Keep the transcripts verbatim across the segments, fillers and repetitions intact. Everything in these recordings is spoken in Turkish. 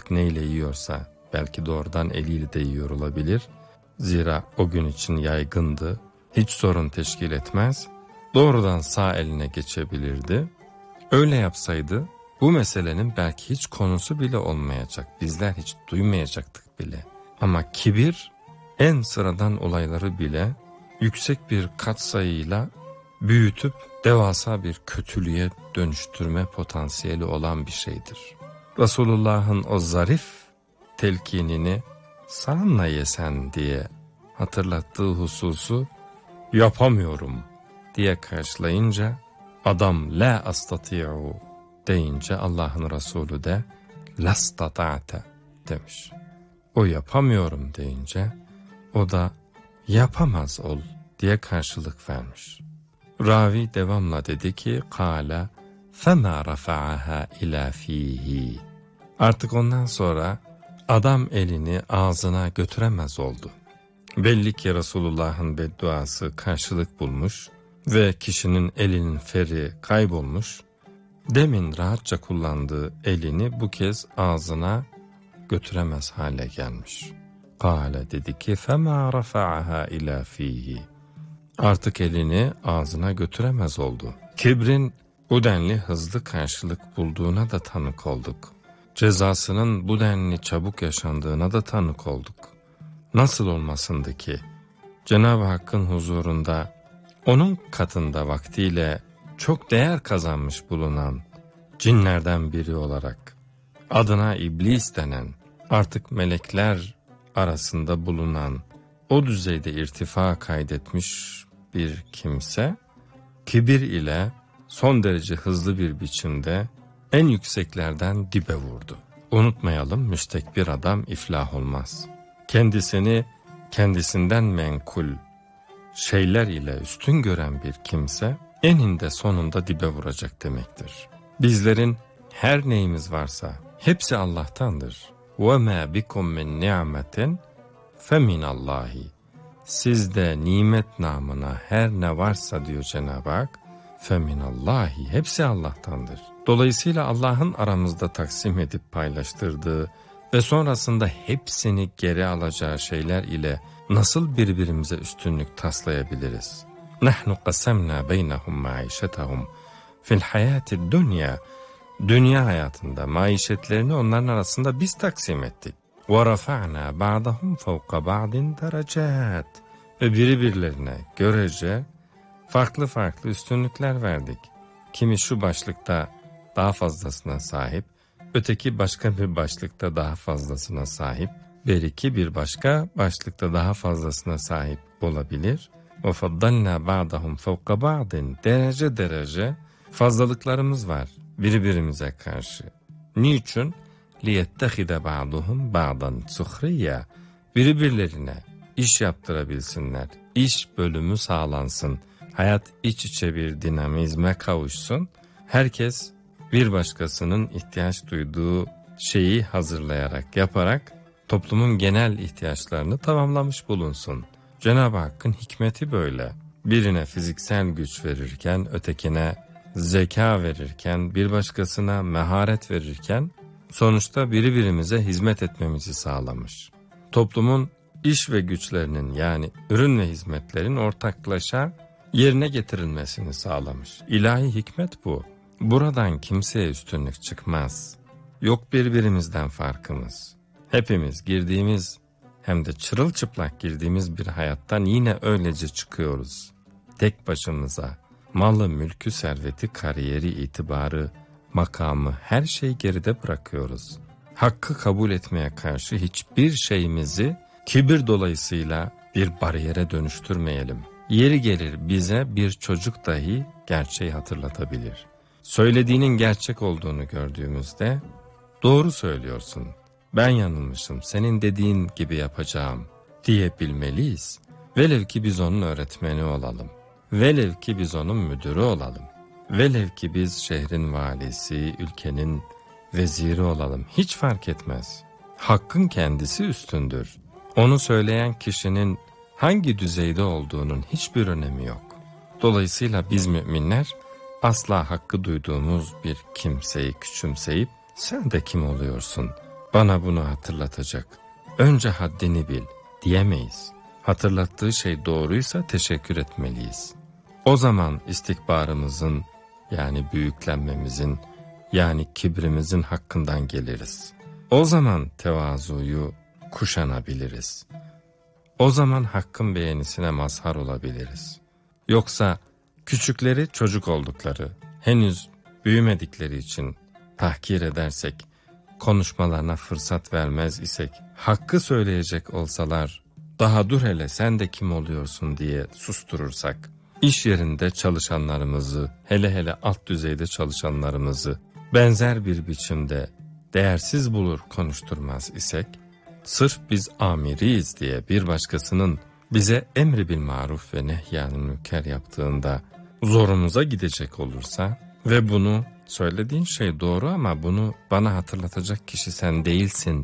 artık neyle yiyorsa, belki doğrudan eliyle de yiyor olabilir. Zira o gün için yaygındı, hiç sorun teşkil etmez. Doğrudan sağ eline geçebilirdi. Öyle yapsaydı bu meselenin belki hiç konusu bile olmayacak. Bizler hiç duymayacaktık bile. Ama kibir en sıradan olayları bile yüksek bir katsayıyla büyütüp devasa bir kötülüğe dönüştürme potansiyeli olan bir şeydir. Resulullah'ın o zarif telkinini "Saranla yesen" diye hatırlattığı hususu "yapamıyorum" diye karşılayınca, adam "la astati'u" deyince Allah'ın Resulü de "lastata'te" demiş. O "yapamıyorum" deyince o da "yapamaz ol" diye karşılık vermiş. Ravi devamla dedi ki "Kâle فَمَا رَفَعَهَا اِلَى ف۪يهِ" Artık ondan sonra adam elini ağzına götüremez oldu. Belli ki Resulullah'ın bedduası karşılık bulmuş ve kişinin elinin feri kaybolmuş. Demin rahatça kullandığı elini bu kez ağzına götüremez hale gelmiş. Kâle dedi ki فَمَا رَفَعَهَا اِلَى ف۪يهِ Artık elini ağzına götüremez oldu. Kibrin bu denli hızlı karşılık bulduğuna da tanık olduk. Cezasının bu denli çabuk yaşandığına da tanık olduk. Nasıl olmasındı ki Cenab-ı Hakk'ın huzurunda, onun katında vaktiyle çok değer kazanmış bulunan cinlerden biri olarak adına iblis denen, artık melekler arasında bulunan, o düzeyde irtifa kaydetmiş bir kimse, kibir ile son derece hızlı bir biçimde en yükseklerden dibe vurdu. Unutmayalım, müstekbir adam iflah olmaz. Kendisini kendisinden menkul şeyler ile üstün gören bir kimse eninde sonunda dibe vuracak demektir. Bizlerin her neyimiz varsa hepsi Allah'tandır. وَمَا بِكُمْ مِنْ نِعْمَةٍ فَمِنَ اللّٰهِ Sizde nimet namına her ne varsa diyor Cenab-ı Hak, فَمِنَ اللّٰهِ hepsi Allah'tandır. Dolayısıyla Allah'ın aramızda taksim edip paylaştırdığı ve sonrasında hepsini geri alacağı şeyler ile nasıl birbirimize üstünlük taslayabiliriz? نَحْنُ قَسَمْنَا بَيْنَهُمْ مَعِيشَتَهُمْ فِي الْحَيَاةِ الدُّنْيَا Dünya hayatında maişetlerini onların arasında biz taksim ettik. وَرَفَعْنَا بَعْضَهُمْ فَوْقَ بَعْضٍ دَرَجَاتٍ Ve birbirlerine görece farklı farklı üstünlükler verdik. Kimi şu başlıkta daha fazlasına sahip, öteki başka bir başlıkta daha fazlasına sahip, beriki bir başka başlıkta daha fazlasına sahip olabilir. وَفَضَّلْنَا بَعْضَهُمْ فَوْقَ بَعْضٍ Derece derece fazlalıklarımız var birbirimize karşı. Niçin? لِيَتَّخِذَ بَعْضُهُمْ بَعْضًا سُخْرِيًّا Birbirlerine iş yaptırabilsinler, iş bölümü sağlansın, hayat iç içe bir dinamizme kavuşsun, herkes bir başkasının ihtiyaç duyduğu şeyi hazırlayarak, yaparak toplumun genel ihtiyaçlarını tamamlamış bulunsun. Cenab-ı Hakk'ın hikmeti böyle. Birine fiziksel güç verirken, ötekine zeka verirken, bir başkasına meharet verirken, sonuçta birbirimize hizmet etmemizi sağlamış. Toplumun iş ve güçlerinin, yani ürün ve hizmetlerin ortaklaşa yerine getirilmesini sağlamış. İlahi hikmet bu. Buradan kimseye üstünlük çıkmaz. Yok birbirimizden farkımız. Hepimiz girdiğimiz, hem de çırılçıplak girdiğimiz bir hayattan yine öylece çıkıyoruz. Tek başımıza, malı, mülkü, serveti, kariyeri, itibarı, makamı, her şeyi geride bırakıyoruz. Hakkı kabul etmeye karşı hiçbir şeyimizi kibir dolayısıyla bir bariyere dönüştürmeyelim. Yeri gelir bize bir çocuk dahi gerçeği hatırlatabilir. Söylediğinin gerçek olduğunu gördüğümüzde, doğru söylüyorsun, ben yanılmışım, senin dediğin gibi yapacağım diyebilmeliyiz. Velev ki biz onun öğretmeni olalım. Velev ki biz onun müdürü olalım. Velev ki biz şehrin valisi, ülkenin veziri olalım. Hiç fark etmez. Hakkın kendisi üstündür. Onu söyleyen kişinin hangi düzeyde olduğunun hiçbir önemi yok. Dolayısıyla biz müminler asla hakkı duyduğumuz bir kimseyi küçümseyip sen de kim oluyorsun, bana bunu hatırlatacak. Önce haddini bil diyemeyiz. Hatırlattığı şey doğruysa teşekkür etmeliyiz. O zaman istikbarımızın, yani büyüklenmemizin, yani kibrimizin hakkından geliriz. O zaman tevazuyu kuşanabiliriz. O zaman hakkın beğenisine mazhar olabiliriz. Yoksa küçükleri çocuk oldukları, henüz büyümedikleri için tahkir edersek, konuşmalarına fırsat vermez isek, hakkı söyleyecek olsalar, daha dur hele sen de kim oluyorsun diye susturursak, iş yerinde çalışanlarımızı, hele hele alt düzeyde çalışanlarımızı benzer bir biçimde değersiz bulur konuşturmaz isek, sırf biz amiriyiz diye bir başkasının bize emri bil maruf ve nehyanı münker yaptığında zorumuza gidecek olursa ve bunu söylediğin şey doğru ama bunu bana hatırlatacak kişi sen değilsin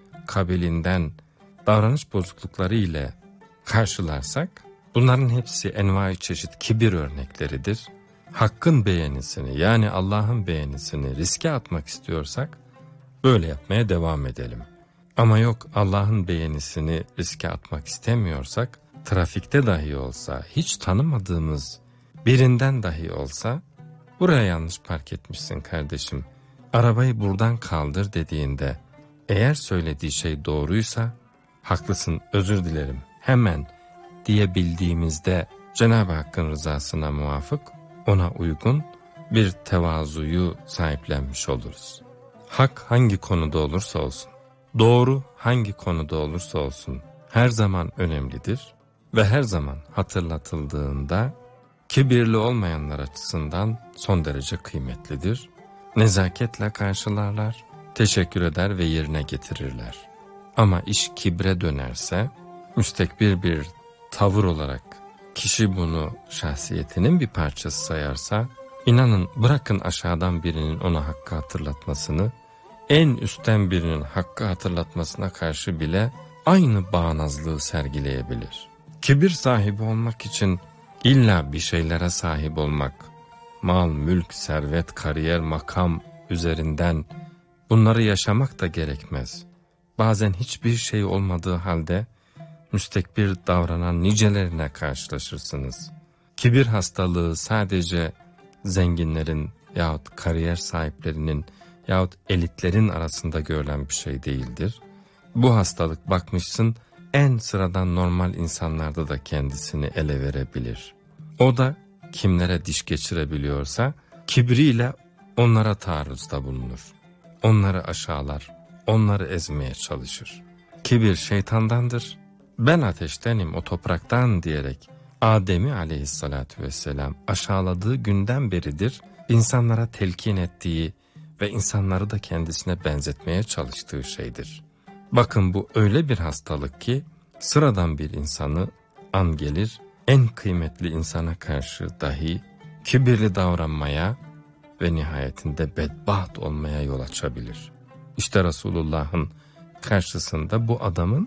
kabilinden davranış bozuklukları ile karşılarsak, bunların hepsi envai çeşit kibir örnekleridir. Hakkın beğenisini, yani Allah'ın beğenisini riske atmak istiyorsak böyle yapmaya devam edelim. Ama yok, Allah'ın beğenisini riske atmak istemiyorsak, trafikte dahi olsa, hiç tanımadığımız birinden dahi olsa, buraya yanlış park etmişsin kardeşim, arabayı buradan kaldır dediğinde, eğer söylediği şey doğruysa, haklısın, özür dilerim, hemen diyebildiğimizde Cenab-ı Hakk'ın rızasına muvafık, ona uygun bir tevazuyu sahiplenmiş oluruz. Hak hangi konuda olursa olsun, doğru hangi konuda olursa olsun her zaman önemlidir ve her zaman hatırlatıldığında kibirli olmayanlar açısından son derece kıymetlidir. Nezaketle karşılarlar, teşekkür eder ve yerine getirirler. Ama iş kibre dönerse, müstekbir bir tavır olarak kişi bunu şahsiyetinin bir parçası sayarsa, inanın bırakın aşağıdan birinin ona hakkı hatırlatmasını, en üstten birinin hakkı hatırlatmasına karşı bile aynı bağnazlığı sergileyebilir. Kibir sahibi olmak için illa bir şeylere sahip olmak, mal, mülk, servet, kariyer, makam üzerinden bunları yaşamak da gerekmez. Bazen hiçbir şey olmadığı halde müstekbir davranan nicelerine karşılaşırsınız. Kibir hastalığı sadece zenginlerin yahut kariyer sahiplerinin yahut elitlerin arasında görülen bir şey değildir. Bu hastalık bakmışsın en sıradan normal insanlarda da kendisini ele verebilir. O da kimlere diş geçirebiliyorsa kibriyle onlara taarruzda bulunur. Onları aşağılar, onları ezmeye çalışır. Kibir şeytandandır. Ben ateştenim, o topraktan diyerek Adem'i aleyhissalatü vesselam aşağıladığı günden beridir insanlara telkin ettiği ve insanları da kendisine benzetmeye çalıştığı şeydir. Bakın bu öyle bir hastalık ki sıradan bir insanı an gelir en kıymetli insana karşı dahi kibirli davranmaya ve nihayetinde bedbaht olmaya yol açabilir. İşte Resulullah'ın karşısında bu adamın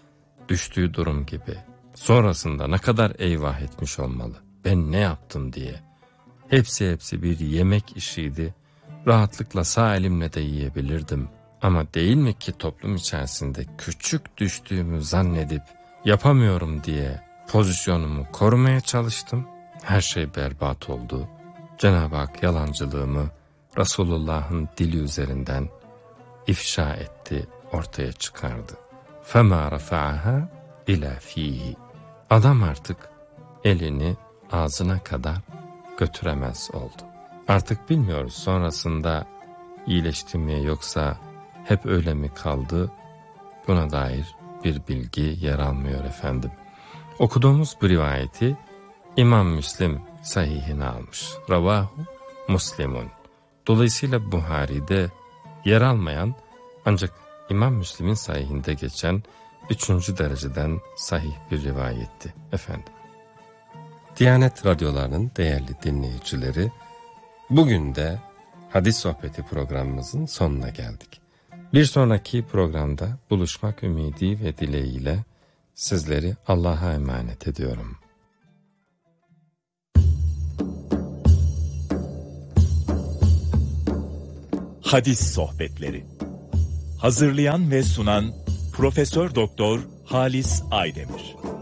düştüğü durum gibi. Sonrasında ne kadar eyvah etmiş olmalı. Ben ne yaptım diye. Hepsi hepsi bir yemek işiydi. Rahatlıkla sağ elimle de yiyebilirdim. Ama değil mi ki toplum içerisinde küçük düştüğümü zannedip yapamıyorum diye pozisyonumu korumaya çalıştım. Her şey berbat oldu. Cenab-ı Hak yalancılığımı Resulullah'ın dili üzerinden ifşa etti, ortaya çıkardı. فَمَا رَفَعَهَا اِلَى ف۪يهِ Adam artık elini ağzına kadar götüremez oldu. Artık bilmiyoruz sonrasında iyileşti mi yoksa hep öyle mi kaldı, buna dair bir bilgi yer almıyor efendim. Okuduğumuz bu rivayeti İmam Müslim sahihine almış. Ravahu Muslimun. Dolayısıyla Buhari'de yer almayan ancak İmam Müslim'in sahihinde geçen üçüncü dereceden sahih bir rivayetti efendim. Diyanet radyolarının değerli dinleyicileri, bugün de hadis sohbeti programımızın sonuna geldik. Bir sonraki programda buluşmak ümidi ve dileğiyle sizleri Allah'a emanet ediyorum. Hadis sohbetleri. Hazırlayan ve sunan Profesör Doktor Halis Aydemir.